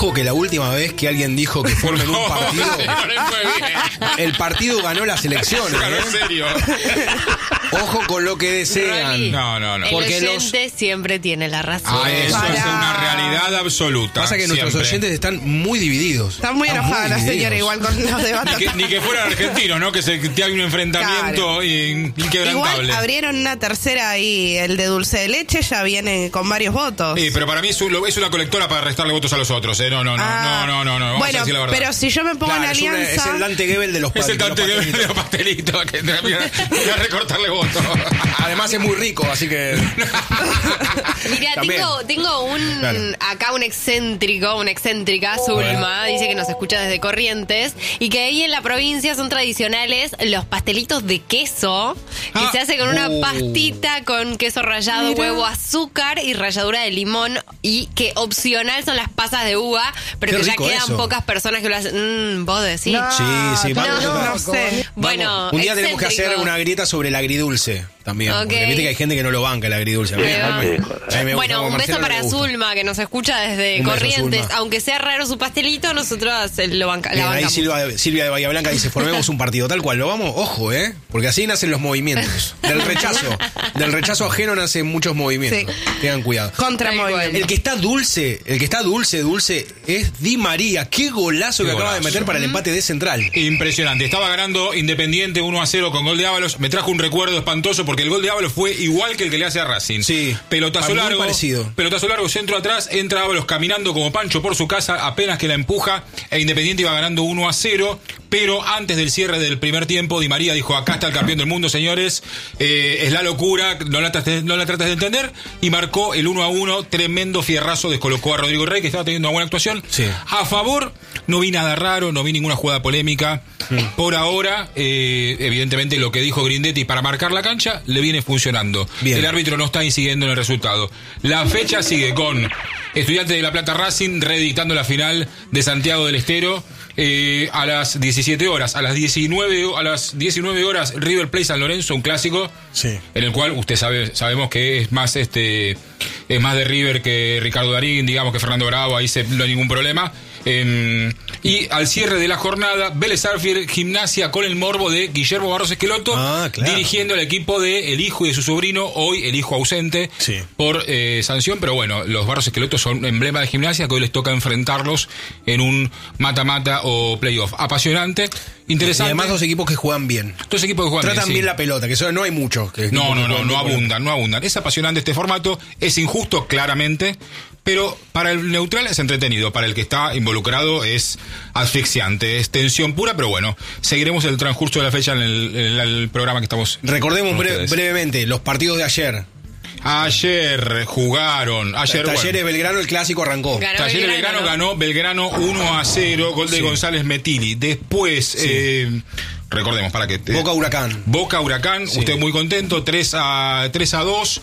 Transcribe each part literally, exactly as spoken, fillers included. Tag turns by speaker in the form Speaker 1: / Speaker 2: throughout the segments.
Speaker 1: Ojo que la última vez que alguien dijo que formen un partido, el partido ganó las elecciones.
Speaker 2: Ganó
Speaker 1: ¿eh?
Speaker 2: en serio.
Speaker 1: Ojo con lo que desean.
Speaker 3: Rolly,
Speaker 2: No, no, no.
Speaker 3: El
Speaker 1: Porque
Speaker 3: oyente
Speaker 1: los-
Speaker 3: siempre tiene la razón.
Speaker 2: Ah, eso
Speaker 4: Para.
Speaker 2: es una realidad absoluta.
Speaker 1: Pasa que nuestros
Speaker 2: siempre.
Speaker 1: oyentes están muy divididos.
Speaker 4: Está muy enojada la
Speaker 1: divididos.
Speaker 4: señora igual con los debates.
Speaker 2: Ni que, ni que fueran argentinos, ¿no? Que se que hay un enfrentamiento
Speaker 4: Claro.
Speaker 2: in- inquebrantable.
Speaker 4: Igual abrieron una tercera ahí, el de dulce de leche ya viene con varios votos.
Speaker 2: Sí, pero para mí es, un- es una colectora para restarle votos a los otros, ¿eh? No, no, no,
Speaker 4: Ah,
Speaker 2: no, no, no, no. Vamos
Speaker 4: bueno,
Speaker 2: a decir la verdad.
Speaker 4: pero si yo me pongo
Speaker 1: Claro,
Speaker 4: en
Speaker 1: es, una-
Speaker 4: alianza...
Speaker 1: es el Dante Gebel de los
Speaker 2: Es el
Speaker 1: de los
Speaker 2: Dante Gebel de los
Speaker 1: pastelitos.
Speaker 2: pastelitos que te voy a, voy a recortarle votos.
Speaker 1: Además es muy rico, así que...
Speaker 3: Mira,
Speaker 1: También.
Speaker 3: tengo, tengo un
Speaker 1: Claro.
Speaker 3: acá un excéntrico, una excéntrica, Zulma, dice que nos escucha desde Corrientes y que ahí en la provincia son tradicionales los pastelitos de queso que
Speaker 2: Ah.
Speaker 3: se hace con una
Speaker 1: Uh.
Speaker 3: pastita con queso rallado,
Speaker 4: Mira.
Speaker 3: huevo, azúcar y ralladura de limón y que opcional son las pasas de uva, pero
Speaker 1: Qué
Speaker 3: que ya
Speaker 1: rico
Speaker 3: quedan
Speaker 1: eso.
Speaker 3: pocas personas que lo hacen. Mm, ¿Vos decís?
Speaker 4: No,
Speaker 1: Sí, sí,
Speaker 4: no,
Speaker 1: vamos,
Speaker 4: no,
Speaker 1: vamos.
Speaker 4: sé.
Speaker 3: Bueno,
Speaker 1: Un día tenemos que hacer
Speaker 3: excéntrico.
Speaker 1: una grieta sobre el agridulce también.
Speaker 3: Ok.
Speaker 1: Porque viste que hay gente que no lo banca el agridulce. A mí-
Speaker 3: Ahí va.
Speaker 1: a mí- a mí me gusta,
Speaker 3: Bueno,
Speaker 1: como
Speaker 3: un beso
Speaker 1: Marcelo no
Speaker 3: para
Speaker 1: le gusta.
Speaker 3: Zulma, que nos escucha desde
Speaker 1: Un beso,
Speaker 3: Corrientes.
Speaker 1: Zulma.
Speaker 3: Aunque sea raro su pastelito, nosotros eh, lo banca, la
Speaker 1: Bien, ahí
Speaker 3: bancamos.
Speaker 1: Silvia, Silvia de Bahía Blanca dice, formemos un partido tal cual, lo vamos, ojo, ¿eh? Porque así nacen los movimientos. Del rechazo, del rechazo ajeno nacen muchos movimientos. Tengan cuidado.
Speaker 4: Contra
Speaker 3: Tal cual.
Speaker 4: movimiento.
Speaker 1: El que está dulce, el que está dulce, dulce, es Di María. Qué golazo
Speaker 2: Qué
Speaker 1: que acaba de
Speaker 2: golazo.
Speaker 1: meter para el empate de Central.
Speaker 2: Impresionante. Estaba ganando Independiente uno a cero con gol de Ábalos. Me trajo un recuerdo espantoso porque el gol de Ábalos fue igual que el que le hace a Racing.
Speaker 1: Sí.
Speaker 2: Pelotazo
Speaker 1: Muy
Speaker 2: largo.
Speaker 1: parecido.
Speaker 2: Pelotazo largo, centro atrás. Entra Ábalos caminando como Pancho por su casa. Apenas que la empuja. E Independiente iba ganando uno a cero. Pero antes del cierre del primer tiempo, Di María dijo: acá está el campeón del mundo, señores. Eh, es la locura. No la, trates, no la trates de entender. Y marcó el uno a uno. Tremendo fierrazo. Descolocó a Rodrigo Rey, que estaba teniendo una buena actuación.
Speaker 1: Sí.
Speaker 2: A favor, no vi nada raro, no vi ninguna jugada polémica. Por ahora, eh, evidentemente lo que dijo Grindetti para marcar la cancha le viene funcionando.
Speaker 1: Bien.
Speaker 2: El árbitro no está incidiendo en el resultado. La fecha sigue con Estudiantes de La Plata Racing reeditando la final de Santiago del Estero eh, a las diecisiete horas. A las diecinueve, a las diecinueve horas River Plate San Lorenzo, un clásico
Speaker 1: Sí.
Speaker 2: en el cual usted sabe, sabemos que es más este es más de River que Ricardo Darín, digamos que Fernando Bravo, ahí se, no hay ningún problema. Eh, y al cierre de la jornada, Vélez Sarsfield, Gimnasia con el morbo de Guillermo Barros Esqueloto,
Speaker 1: Ah, claro.
Speaker 2: dirigiendo al equipo de el hijo y de su sobrino, hoy el hijo ausente
Speaker 1: Sí.
Speaker 2: por eh, sanción, pero bueno, los Barros Esqueloto son emblema de Gimnasia, que hoy les toca enfrentarlos en un mata-mata o playoff. Apasionante,
Speaker 1: Y
Speaker 2: interesante.
Speaker 1: además dos equipos que juegan bien.
Speaker 2: Dos equipos que juegan
Speaker 1: Tratan
Speaker 2: sí.
Speaker 1: bien la pelota, que eso no hay muchos. que-
Speaker 2: No, no, no,
Speaker 1: que-
Speaker 2: no abundan, no abundan. Es apasionante este formato, es injusto claramente, pero para el neutral es entretenido, para el que está involucrado es asfixiante, es tensión pura, pero bueno, seguiremos el transcurso de la fecha en el, en el programa que estamos.
Speaker 1: Recordemos
Speaker 2: con
Speaker 1: bre-
Speaker 2: ustedes.
Speaker 1: brevemente los partidos de ayer.
Speaker 2: Ayer jugaron, ayer
Speaker 1: Talleres
Speaker 2: bueno,
Speaker 1: Belgrano, el clásico arrancó.
Speaker 3: Ganó
Speaker 2: Talleres
Speaker 3: Belgrano,
Speaker 2: Belgrano
Speaker 3: ¿no?
Speaker 2: ganó Belgrano uno a cero, gol de
Speaker 1: Sí.
Speaker 2: González Metilli. Después, eh, recordemos, para que te...
Speaker 1: Boca Huracán.
Speaker 2: Boca Huracán,
Speaker 1: Sí.
Speaker 2: usted muy contento, tres a dos,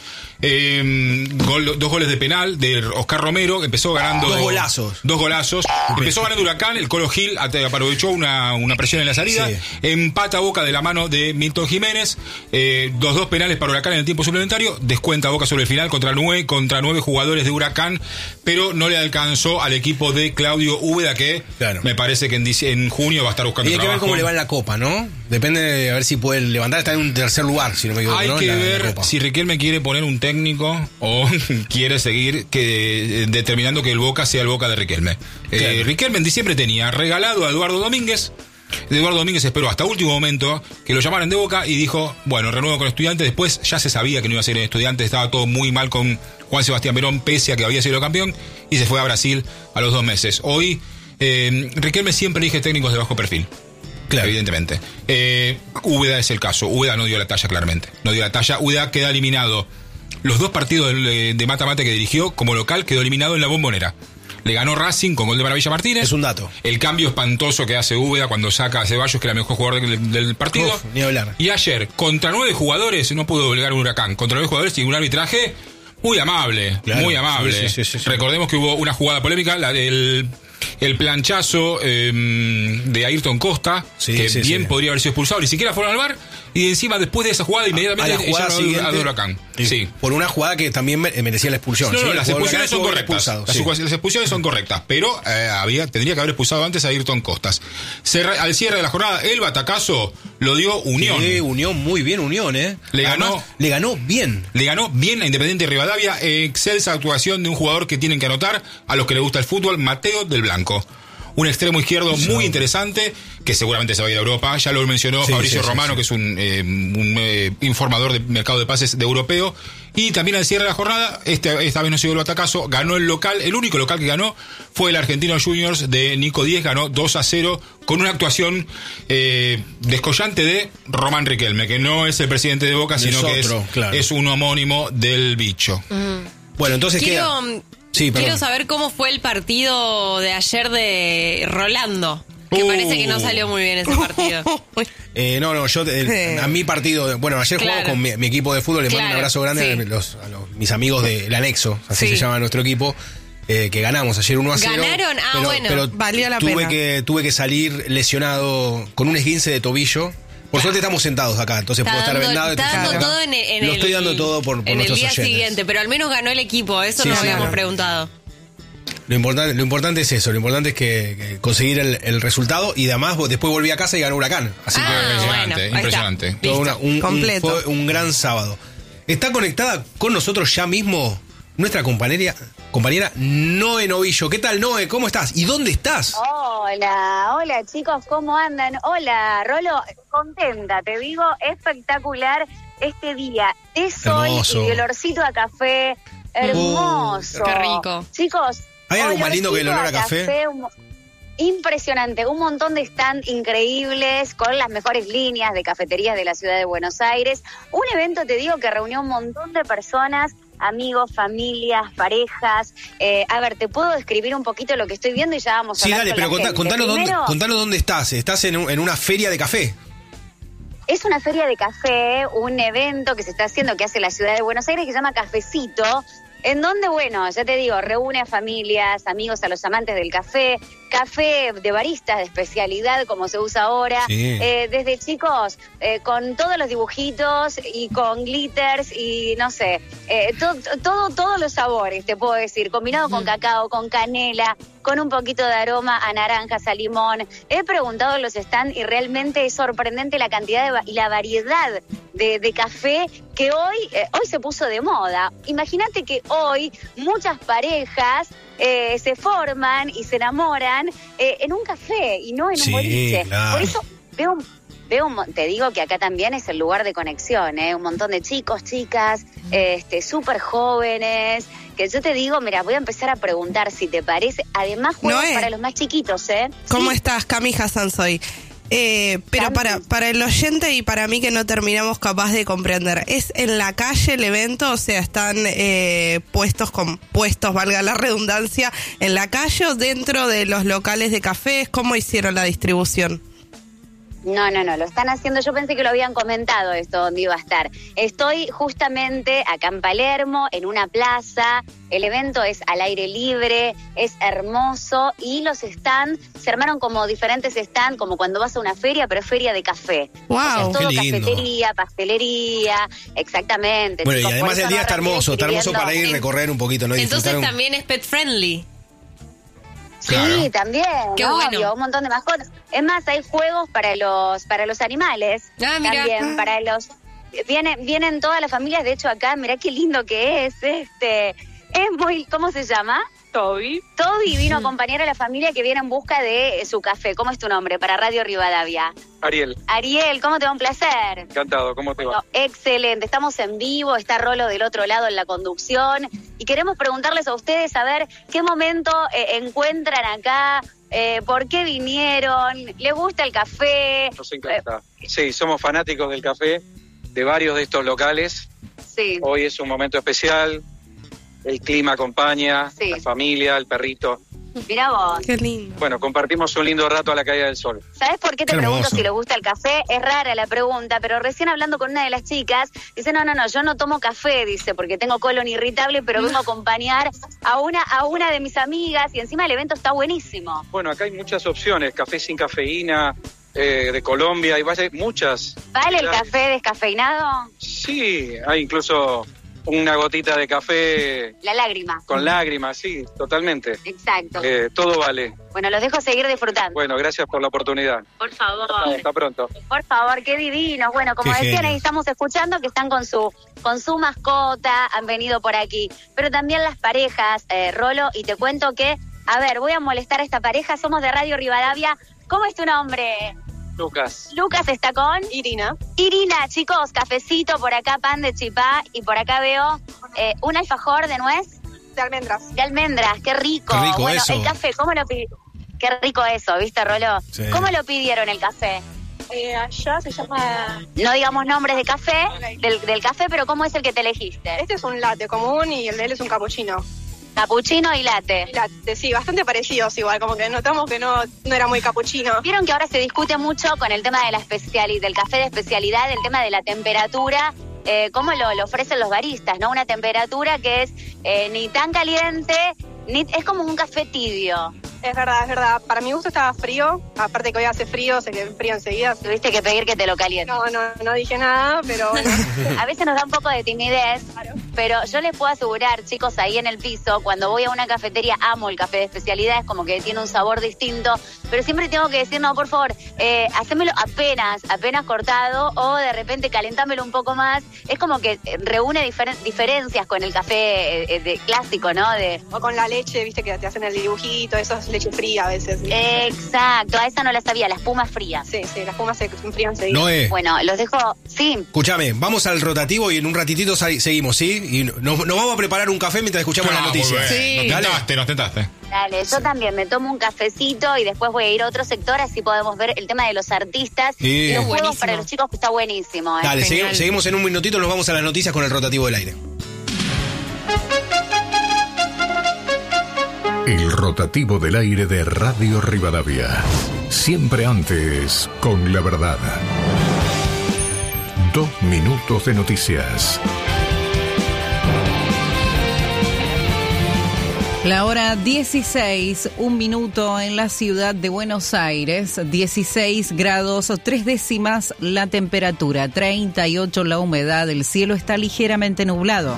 Speaker 2: eh, gol- dos goles de penal de Oscar Romero, empezó ganando...
Speaker 1: Dos golazos.
Speaker 2: Dos golazos. Empezó ganando Huracán, el Colo Gil ate- aprovechó una, una presión en la salida,
Speaker 1: Sí.
Speaker 2: empata Boca de la mano de Milton Jiménez, eh, dos dos penales para Huracán en el tiempo suplementario, descuenta Boca sobre el final contra nueve, contra nueve jugadores de Huracán, pero no le alcanzó al equipo de Claudio Úbeda, que
Speaker 1: Claro.
Speaker 2: me parece que en, dic- en junio va a estar buscando
Speaker 1: Y hay que ver
Speaker 2: trabajo.
Speaker 1: cómo le va en la Copa, ¿no? Depende de a ver si puede levantar. Está en un tercer lugar, si no me equivoco.
Speaker 2: Hay
Speaker 1: ¿no?
Speaker 2: que
Speaker 1: La- la
Speaker 2: ver
Speaker 1: Copa.
Speaker 2: si Riquelme quiere poner un técnico o quiere seguir que, eh, determinando que el Boca sea el Boca de Riquelme. Eh,
Speaker 1: Claro.
Speaker 2: Riquelme en diciembre tenía regalado a Eduardo Domínguez. Eduardo Domínguez esperó hasta último momento que lo llamaran de Boca y dijo, bueno, renuevo con Estudiantes. Después ya se sabía que no iba a ser en Estudiantes, estaba todo muy mal con Juan Sebastián Perón, pese a que había sido campeón, y se fue a Brasil a los dos meses. Hoy, eh, Riquelme siempre elige técnicos de bajo perfil.
Speaker 1: Claro.
Speaker 2: Evidentemente. Eh, Úbeda es el caso. Úbeda no dio la talla claramente. No dio la talla. Úbeda queda eliminado. Los dos partidos de de mata-mata que dirigió como local quedó eliminado en la Bombonera. Le ganó Racing con gol de Maravilla Martínez.
Speaker 1: Es un dato.
Speaker 2: El cambio espantoso que hace Úbeda cuando saca a Ceballos, que era el mejor jugador del, del partido.
Speaker 1: Uf, ni hablar.
Speaker 2: Y ayer, contra nueve jugadores, no pudo doblegar un Huracán. Contra nueve jugadores y un arbitraje muy amable.
Speaker 1: Claro.
Speaker 2: Muy amable.
Speaker 1: Sí, sí, sí, sí.
Speaker 2: Recordemos que hubo una jugada polémica, la del el planchazo eh, de Ayrton Costa,
Speaker 1: Sí,
Speaker 2: que
Speaker 1: sí,
Speaker 2: bien
Speaker 1: sí.
Speaker 2: podría haber sido expulsado, ni siquiera fueron al V A R, Y encima, después de esa jugada, inmediatamente
Speaker 1: a la jugada
Speaker 2: ella
Speaker 1: siguiente,
Speaker 2: a Huracán. Sí.
Speaker 1: sí. Por una jugada que también merecía la expulsión.
Speaker 2: No, no,
Speaker 1: ¿sí?
Speaker 2: las expulsiones son correctas.
Speaker 1: Expulsado,
Speaker 2: las,
Speaker 1: sí.
Speaker 2: las expulsiones son correctas, pero eh, había, tendría que haber expulsado antes a Ayrton Costas. Cerra, al cierre de la jornada, el batacazo lo dio Unión.
Speaker 1: Sí, Unión, muy bien Unión, ¿eh?
Speaker 2: Le
Speaker 1: Además,
Speaker 2: ganó,
Speaker 1: le ganó bien.
Speaker 2: Le ganó bien a Independiente Rivadavia. Excelsa actuación de un jugador que tienen que anotar a los que les gusta el fútbol, Mateo del Blanco. Un extremo izquierdo sí. muy interesante, que seguramente se va a ir a Europa. Ya lo mencionó sí, Fabricio sí, Romano, sí, sí. que es un, eh, un eh, informador de mercado de pases de europeo. Y también al cierre de la jornada, este, esta vez no se dio el batacazo, ganó el local. El único local que ganó fue el Argentinos Juniors de Nico Díez, ganó dos a cero con una actuación eh, descollante de Román Riquelme, que no es el presidente de Boca, sino es otro, que es, claro. es un homónimo del bicho.
Speaker 3: Mm.
Speaker 1: Bueno, entonces
Speaker 3: Quiero...
Speaker 1: queda... Sí,
Speaker 3: Quiero saber cómo fue el partido de ayer de Rolando, que uh. parece que no salió muy bien ese partido.
Speaker 1: eh, no, no, yo eh, a mi partido, bueno, ayer claro. jugamos con mi, mi equipo de fútbol, le mando claro, un abrazo grande sí. a, los, a los, mis amigos del Anexo, así sí. se llama nuestro equipo, eh, que ganamos ayer uno a cero.
Speaker 3: ¿Ganaron? Ah,
Speaker 1: pero,
Speaker 3: bueno,
Speaker 1: pero
Speaker 4: valió la
Speaker 1: tuve
Speaker 4: pena.
Speaker 1: Que, tuve que salir lesionado con un esguince de tobillo. Por suerte estamos sentados acá, entonces
Speaker 3: está
Speaker 1: puedo estar
Speaker 3: dando,
Speaker 1: vendado.
Speaker 3: Está dando
Speaker 1: acá.
Speaker 3: todo en el, en
Speaker 1: Lo
Speaker 3: el,
Speaker 1: estoy dando todo por, por
Speaker 3: en
Speaker 1: nuestros
Speaker 3: el día
Speaker 1: oyentes.
Speaker 3: siguiente, pero al menos ganó el equipo, eso
Speaker 1: sí,
Speaker 3: nos
Speaker 1: sí,
Speaker 3: habíamos
Speaker 1: claro.
Speaker 3: preguntado.
Speaker 1: Lo importante, lo importante es eso, lo importante es que, que conseguir el, el resultado y además después volví a casa y ganó Huracán. Así
Speaker 3: ah,
Speaker 1: que
Speaker 2: impresionante,
Speaker 3: bueno,
Speaker 2: impresionante.
Speaker 1: Todo una, un,
Speaker 4: Completo.
Speaker 1: Un, fue un gran sábado. Está conectada con nosotros ya mismo nuestra compañera, compañera Noé Novillo. ¿Qué tal, Noé? ¿Cómo estás? ¿Y dónde estás?
Speaker 5: Hola, hola chicos, ¿cómo andan? Hola, Rolo, contenta, te digo, espectacular este día de sol
Speaker 1: Hermoso.
Speaker 5: y de olorcito a café. Hermoso.
Speaker 3: Uh, qué rico.
Speaker 5: Chicos,
Speaker 1: ¿hay algo más lindo que el olor a café?
Speaker 5: café un, impresionante, un montón de stand increíbles con las mejores líneas de cafeterías de la ciudad de Buenos Aires. Un evento, te digo, que reunió un montón de personas, amigos, familias, parejas. Eh, a ver, te puedo describir un poquito lo que estoy viendo y ya vamos a
Speaker 1: sí,
Speaker 5: hablar
Speaker 1: dale,
Speaker 5: con
Speaker 1: pero
Speaker 5: la
Speaker 1: contá,
Speaker 5: gente.
Speaker 1: contanos,
Speaker 5: Primero,
Speaker 1: dónde, contanos dónde estás. Estás en, un, en una feria de café.
Speaker 5: Es una feria de café, un evento que se está haciendo, que hace la ciudad de Buenos Aires, que se llama Cafecito, en donde, bueno, ya te digo, reúne a familias, amigos, a los amantes del café, café de baristas de especialidad, como se usa ahora,
Speaker 1: sí.
Speaker 5: eh, desde chicos, eh, con todos los dibujitos y con glitters y, no sé, eh, to, todo, todos los sabores, te puedo decir, combinado con cacao, con canela, con un poquito de aroma a naranjas, a limón. He preguntado en los stands y realmente es sorprendente la cantidad de va- y la variedad de, de café que hoy, eh, hoy se puso de moda. Imagínate que hoy muchas parejas eh, se forman y se enamoran eh, en un café y no en
Speaker 1: Sí,
Speaker 5: un boliche.
Speaker 1: claro.
Speaker 5: Por eso veo un Veo un, te digo que acá también es el lugar de conexión, ¿eh? Un montón de chicos, chicas, este, súper jóvenes, que yo te digo, mira, voy a empezar a preguntar si te parece, además juegos
Speaker 4: Noé.
Speaker 5: para los más chiquitos, ¿eh?
Speaker 4: ¿Cómo
Speaker 5: Sí.
Speaker 4: estás, Cami Hassan soy? Eh, pero para, para el oyente y para mí que no terminamos capaz de comprender, ¿es en la calle el evento? O sea, ¿están eh, puestos con puestos, valga la redundancia, en la calle o dentro de los locales de cafés? ¿Cómo hicieron la distribución?
Speaker 5: No, no, no, lo están haciendo, yo pensé que lo habían comentado esto, donde iba a estar. Estoy justamente acá en Palermo, en una plaza, el evento es al aire libre, es hermoso y los stands se armaron como diferentes stands, como cuando vas a una feria, pero es feria de café.
Speaker 4: Wow,
Speaker 5: o sea, es todo
Speaker 1: qué lindo.
Speaker 5: cafetería, pastelería, exactamente.
Speaker 1: Bueno,
Speaker 5: chicos,
Speaker 1: y
Speaker 5: por
Speaker 1: además
Speaker 5: eso
Speaker 1: el día
Speaker 5: no
Speaker 1: está
Speaker 5: retiré
Speaker 1: hermoso, está hermoso
Speaker 5: escribiendo.
Speaker 1: para ir, recorrer un poquito, ¿no? Y
Speaker 3: Entonces
Speaker 1: disfrutar un-
Speaker 3: también es pet friendly.
Speaker 5: Sí,
Speaker 2: Claro.
Speaker 5: también,
Speaker 3: Qué
Speaker 5: obvio,
Speaker 3: bueno.
Speaker 5: un montón de mascotas. Es más, hay juegos para los para los animales,
Speaker 3: Ah, mira.
Speaker 5: también para los vienen vienen todas las familias, de hecho acá, mirá qué lindo que es, este, es muy, ¿cómo se llama? Toby. Toby vino a acompañar a la familia que viene en busca de su café. ¿Cómo es tu nombre? Para Radio Rivadavia.
Speaker 6: Ariel,
Speaker 5: Ariel, ¿cómo te va? Un placer.
Speaker 6: encantado, ¿cómo te va?
Speaker 5: Bueno, excelente, estamos en vivo, está Rolo del otro lado en la conducción y queremos preguntarles a ustedes a ver qué momento eh, encuentran acá, eh, por qué vinieron, ¿les gusta el café?
Speaker 6: Nos encanta. Sí, somos fanáticos del café, de varios de estos locales.
Speaker 5: Sí,
Speaker 6: Hoy es un momento especial, el clima acompaña,
Speaker 5: Sí.
Speaker 6: la familia, el perrito.
Speaker 5: mirá vos.
Speaker 4: Qué lindo.
Speaker 6: Bueno, compartimos un lindo rato a la caída del sol.
Speaker 5: ¿Sabes por qué te
Speaker 1: Qué
Speaker 5: pregunto
Speaker 1: hermoso.
Speaker 5: si les gusta el café? Es rara la pregunta, pero recién hablando con una de las chicas, dice, no, no, no, yo no tomo café, dice, porque tengo colon irritable, pero vengo a acompañar a una, a una de mis amigas y encima el evento está buenísimo.
Speaker 6: Bueno, acá hay muchas opciones, café sin cafeína, eh, de Colombia, hay muchas.
Speaker 5: ¿Vale el café descafeinado?
Speaker 6: Sí, hay incluso una gotita de café.
Speaker 5: La lágrima.
Speaker 6: Con lágrimas, sí, totalmente.
Speaker 5: Exacto.
Speaker 6: Eh, todo vale.
Speaker 5: Bueno, los dejo seguir disfrutando.
Speaker 6: Bueno, gracias por la oportunidad.
Speaker 5: Por favor.
Speaker 6: Hasta pronto.
Speaker 5: Por favor, qué divinos. Bueno, como
Speaker 1: Qué
Speaker 5: decían,
Speaker 1: genio.
Speaker 5: ahí estamos escuchando que están con su con su mascota, han venido por aquí. Pero también las parejas, eh, Rolo, y te cuento que, a ver, voy a molestar a esta pareja, somos de Radio Rivadavia. ¿Cómo es tu nombre?
Speaker 6: Lucas.
Speaker 5: Lucas está con
Speaker 4: Irina.
Speaker 5: Irina, chicos, cafecito, por acá pan de chipá y por acá veo eh, un alfajor de nuez.
Speaker 4: De almendras.
Speaker 5: De almendras, qué rico.
Speaker 1: Qué rico
Speaker 5: bueno,
Speaker 1: eso.
Speaker 5: el café, ¿cómo lo pidieron? Qué rico eso, ¿viste, Rolo?
Speaker 1: Sí.
Speaker 5: ¿Cómo lo pidieron el café?
Speaker 4: Eh, allá se llama...
Speaker 5: No digamos nombres de café, del, del café, pero ¿cómo es el que te elegiste?
Speaker 4: Este es un latte común y el de él es un cappuccino.
Speaker 5: Capuchino y latte.
Speaker 4: Latte, sí, bastante parecidos igual, como que notamos que no, no era muy cappuccino.
Speaker 5: Vieron que ahora se discute mucho con el tema de la especialidad, del café de especialidad, el tema de la temperatura, eh, cómo lo, lo ofrecen los baristas, ¿no? Una temperatura que es eh, ni tan caliente, ni es como un café tibio.
Speaker 4: Es verdad, es verdad. Para mi gusto estaba frío, aparte que hoy hace frío, se quedó frío enseguida.
Speaker 5: Tuviste que pedir que te lo caliente.
Speaker 4: No, no, no dije nada, pero bueno.
Speaker 5: A veces nos da un poco de timidez, pero yo les puedo asegurar, chicos, ahí en el piso, cuando voy a una cafetería, amo el café de especialidad, es como que tiene un sabor distinto, pero siempre tengo que decir, no, por favor, eh, hacémelo apenas, apenas cortado, o de repente calentámelo un poco más. Es como que reúne diferen- diferencias con el café eh, de, clásico, ¿no? De,
Speaker 4: O con la leche, viste que te hacen el dibujito, eso es leche fría a veces. ¿viste?
Speaker 5: Exacto, a esa no la sabía, la espuma fría.
Speaker 4: Sí, sí, las espumas se enfrían enseguida.
Speaker 1: Noé,
Speaker 5: Bueno, los dejo, sí,
Speaker 1: escúchame, vamos al rotativo y en un ratitito sa- seguimos, ¿sí? Y nos, nos vamos a preparar un café mientras escuchamos las
Speaker 2: Ah,
Speaker 1: noticias.
Speaker 2: muy bien. Nos
Speaker 1: Dale.
Speaker 2: tentaste, nos tentaste.
Speaker 5: dale, yo también me tomo un cafecito y después voy a ir a otro sector, así podemos ver el tema de los artistas
Speaker 1: Sí.
Speaker 5: y los juegos
Speaker 3: Buenísimo.
Speaker 5: para los chicos, que está buenísimo. ¿eh?
Speaker 1: Dale,
Speaker 3: Genial.
Speaker 1: segui- seguimos en un minutito, nos vamos a las noticias con el rotativo del aire.
Speaker 7: El rotativo del aire de Radio Rivadavia. Siempre antes, con la verdad. Dos minutos de noticias.
Speaker 8: La hora dieciséis, un minuto en la ciudad de Buenos Aires, dieciséis grados, tres décimas la temperatura, treinta y ocho la humedad, el cielo está ligeramente nublado.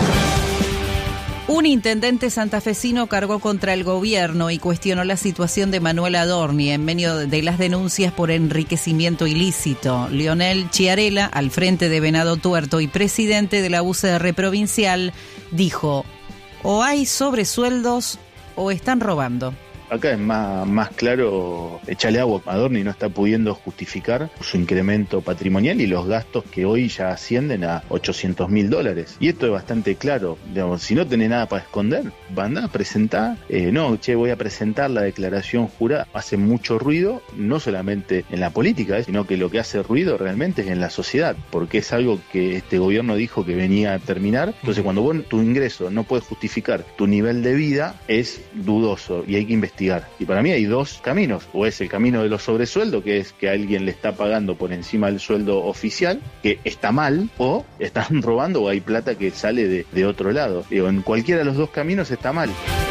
Speaker 8: Un intendente santafesino cargó contra el gobierno y cuestionó la situación de Manuel Adorni en medio de las denuncias por enriquecimiento ilícito. Leonel Chiarella, al frente de Venado Tuerto y presidente de la U C R provincial, dijo: o hay sobresueldos o están robando.
Speaker 9: Acá es más, más claro, echarle agua. Adorni no está pudiendo justificar su incremento patrimonial y los gastos que hoy ya ascienden a ochocientos mil dólares. Y esto es bastante claro. Digamos, si no tenés nada para esconder, van a presentar. Eh, no, che, voy a presentar la declaración jurada. Hace mucho ruido, no solamente en la política, eh, sino que lo que hace ruido realmente es en la sociedad, porque es algo que este gobierno dijo que venía a terminar. Entonces, cuando vos tu ingreso no puedes justificar tu nivel de vida, es dudoso y hay que investigar. Y para mí hay dos caminos, o es el camino de los sobresueldos, que es que alguien le está pagando por encima del sueldo oficial, que está mal, o están robando o hay plata que sale de, de otro lado. Digo, en cualquiera de los dos caminos está mal.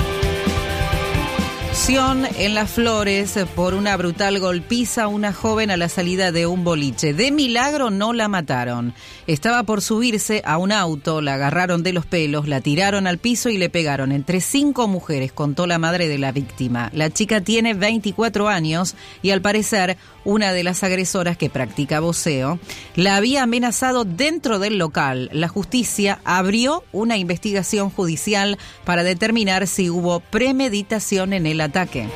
Speaker 8: En Las Flores por una brutal golpiza a una joven a la salida de un boliche. De milagro no la mataron. Estaba por subirse a un auto, la agarraron de los pelos, la tiraron al piso y le pegaron entre cinco mujeres, contó la madre de la víctima. La chica tiene veinticuatro años y al parecer una de las agresoras, que practica voceo, la había amenazado dentro del local. La justicia abrió una investigación judicial para determinar si hubo premeditación en el ataque.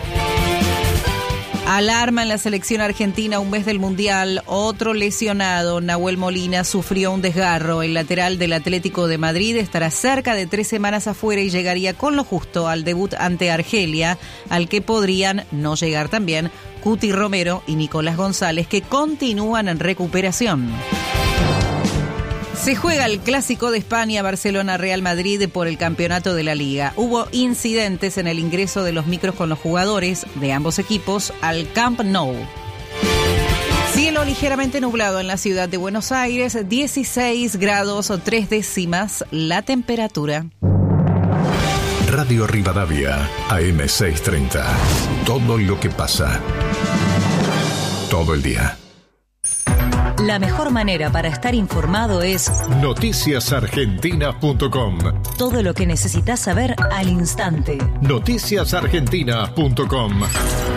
Speaker 8: Alarma en la selección argentina un mes del Mundial. Otro lesionado, Nahuel Molina, sufrió un desgarro. El lateral del Atlético de Madrid estará cerca de tres semanas afuera y llegaría con lo justo al debut ante Argelia, al que podrían no llegar también Cuti Romero y Nicolás González, que continúan en recuperación. Se juega el Clásico de España, Barcelona-Real Madrid, por el campeonato de la Liga. Hubo incidentes en el ingreso de los micros con los jugadores de ambos equipos al Camp Nou. Cielo ligeramente nublado en la ciudad de Buenos Aires, dieciséis grados o tres décimas la temperatura.
Speaker 7: Radio Rivadavia, A M seiscientos treinta. Todo lo que pasa. todo el día.
Speaker 10: La mejor manera para estar informado es
Speaker 7: noticias argentinas punto com.
Speaker 10: Todo lo que necesitas saber al instante.
Speaker 7: noticias argentinas punto com.